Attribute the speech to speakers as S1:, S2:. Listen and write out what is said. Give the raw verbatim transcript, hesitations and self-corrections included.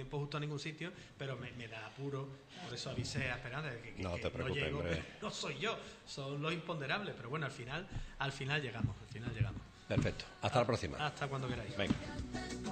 S1: tiempo justo a ningún sitio, pero me, me da apuro, por eso avisé a Esperanza que, que,
S2: no
S1: que
S2: te preocupes,
S1: no llego,
S2: hombre.
S1: no soy yo, son los imponderables, pero bueno, al final, al final llegamos, al final llegamos.
S2: Perfecto, hasta la próxima.
S1: Hasta cuando queráis.
S2: Venga.